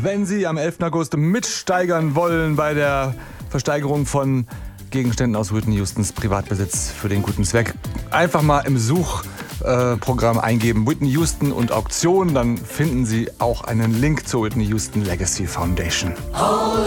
Wenn Sie am 11. August mitsteigern wollen bei der Versteigerung von Gegenständen aus Whitney Houstons Privatbesitz für den guten Zweck, einfach mal im Suchprogramm eingeben Whitney Houston und Auktion, dann finden Sie auch einen Link zur Whitney Houston Legacy Foundation.